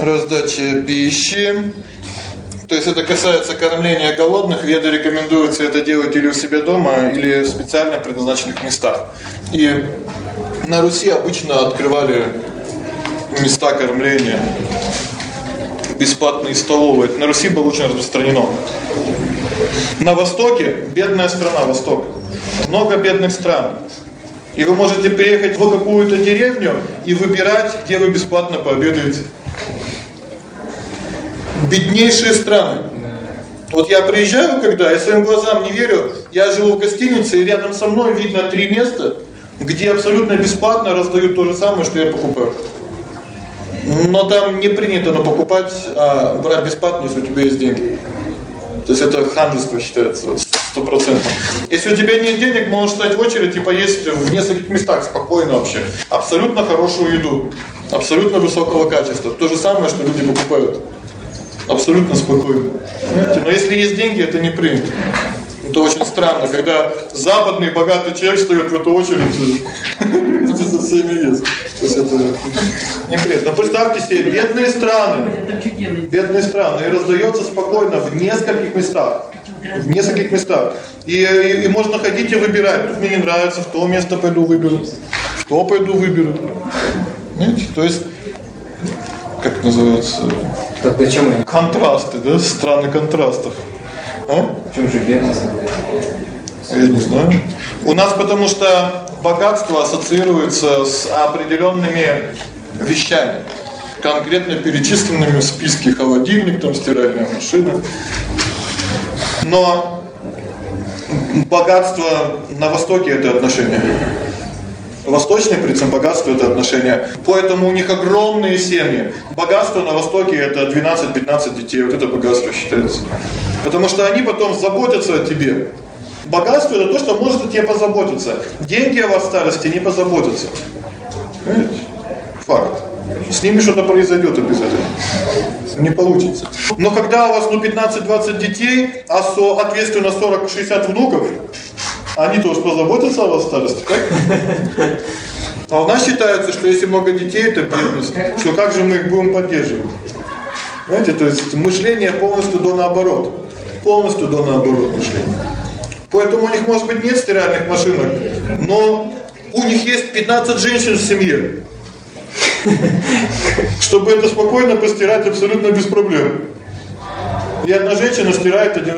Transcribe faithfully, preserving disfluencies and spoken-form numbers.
раздача пищи. То есть это касается кормления голодных. Веды рекомендуется это делать или у себя дома, или в специально предназначенных местах. И на Руси обычно открывали места кормления, бесплатные столовые. Это на Руси было очень распространено. На Востоке, бедная страна Восток, много бедных стран. И вы можете приехать в какую-то деревню и выбирать, где вы бесплатно пообедаете. Беднейшие страны. Вот я приезжаю, когда я своим глазам не верю, я живу в гостинице, и рядом со мной видно три места, где абсолютно бесплатно раздают то же самое, что я покупаю. Но там не принято на покупать, а брать бесплатно, если у тебя есть деньги. То есть это ханжество считается сто процентов. Если у тебя нет денег, можешь стать в очередь и поесть в нескольких местах спокойно вообще. Абсолютно хорошую еду, абсолютно высокого качества. То же самое, что люди покупают. Абсолютно спокойно. Понимаете? Но если есть деньги, это не принято. Это очень странно, когда западный богатый человек стоит в эту очередь со всеми ест. То есть это неприятно. Но представьте себе, бедные страны, бедные страны, и раздается спокойно в нескольких местах. В нескольких местах. И, и, и можно ходить и выбирать. Тут мне не нравится, в то место пойду выберу, в то пойду выберу. Понимаете? То есть, как это называется? Так почему? Контрасты, да? Страны контрастов. А? Почему же бедность? Я не знаю. У нас потому что богатство ассоциируется с определенными вещами, конкретно перечисленными в списке: холодильник, там, стиральная машина. Но богатство на Востоке — это отношения. Восточное, при этом богатство — это отношения. Поэтому у них огромные семьи. Богатство на Востоке — это двенадцать-пятнадцать детей. Вот это богатство считается. Потому что они потом заботятся о тебе. Богатство — это то, что может о тебе позаботиться. Деньги о вас в старости не позаботятся. Понимаете? Факт. С ними что-то произойдет обязательно. Не получится. Но когда у вас ну пятнадцать-двадцать детей, а соответственно сорок-шестьдесят внуков, они тоже позаботятся о вас в старости, так? А у нас считается, что если много детей, это бедность. Что как же мы их будем поддерживать? Знаете, то есть мышление полностью до наоборот. Полностью до наоборот мышление. Поэтому у них, может быть, нет стиральных машинок, но у них есть пятнадцать женщин в семье. Чтобы это спокойно постирать абсолютно без проблем. И одна женщина стирает один